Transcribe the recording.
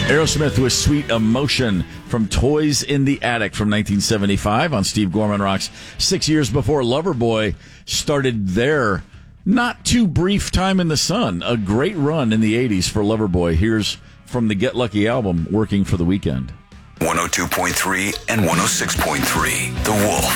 Aerosmith with Sweet Emotion from Toys in the Attic from 1975 on Steve Gorman Rocks. 6 years before Loverboy started their not too brief time in the sun. A great run in the 80s for Loverboy. Here's from the Get Lucky album, Working for the Weekend. 102.3 and 106.3, The Wolf.